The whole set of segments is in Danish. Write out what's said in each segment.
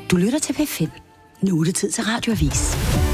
Du lytter til P5. Nu er det tid til Radioavis.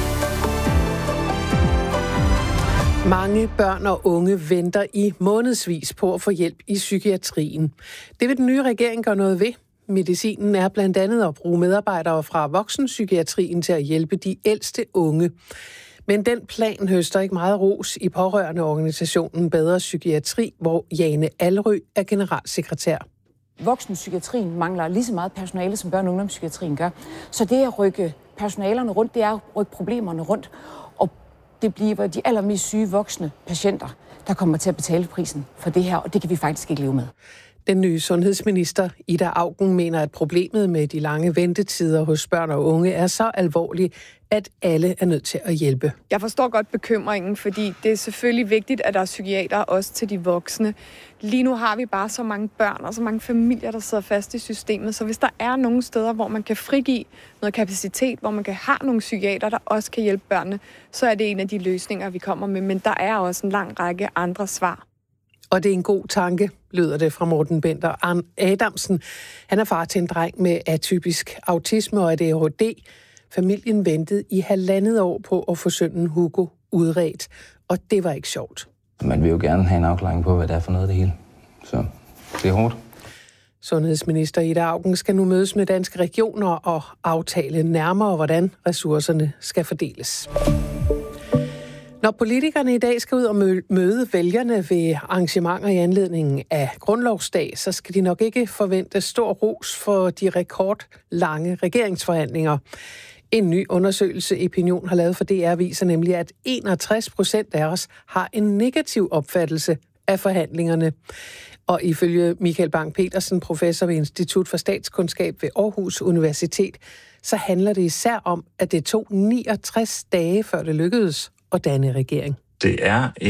Mange børn og unge venter i månedsvis på at få hjælp i psykiatrien. Det vil den nye regering gøre noget ved. Medicinen er blandt andet at bruge medarbejdere fra voksenpsykiatrien til at hjælpe de ældste unge. Men den plan høster ikke meget ros i pårørende organisationen Bedre Psykiatri, hvor Jane Alrø er generalsekretær. Voksenpsykiatrien mangler lige så meget personale, som børne- og ungdomspsykiatrien gør. Så det at rykke personalerne rundt, det er at rykke problemerne rundt. Og det bliver de allermest syge voksne patienter, der kommer til at betale prisen for det her, og det kan vi faktisk ikke leve med. Den nye sundhedsminister, Ida Auken, mener, at problemet med de lange ventetider hos børn og unge er så alvorligt, at alle er nødt til at hjælpe. Jeg forstår godt bekymringen, fordi det er selvfølgelig vigtigt, at der er psykiater også til de voksne. Lige nu har vi bare så mange børn og så mange familier, der sidder fast i systemet, så hvis der er nogle steder, hvor man kan frigive noget kapacitet, hvor man kan have nogle psykiater, der også kan hjælpe børnene, så er det en af de løsninger, vi kommer med. Men der er også en lang række andre svar. Og det er en god tanke, lyder det fra Morten Bender Adamsen. Han er far til en dreng med atypisk autisme og ADHD. Familien ventede i 1,5 år på at få sønnen Hugo udredt, og det var ikke sjovt. Man vil jo gerne have en afklaring på, hvad det er for noget det hele. Så det er hårdt. Sundhedsminister Ida Auken skal nu mødes med Danske Regioner og aftale nærmere, hvordan ressourcerne skal fordeles. Når politikerne i dag skal ud og møde vælgerne ved arrangementer i anledningen af Grundlovsdag, så skal de nok ikke forvente stor ros for de rekordlange regeringsforhandlinger. En ny undersøgelse, Opinion har lavet for DR, viser nemlig, at 61% af os har en negativ opfattelse af forhandlingerne. Og ifølge Michael Bang-Petersen, professor ved Institut for Statskundskab ved Aarhus Universitet, så handler det især om, at det tog 69 dage, før det lykkedes at danne regering. Det er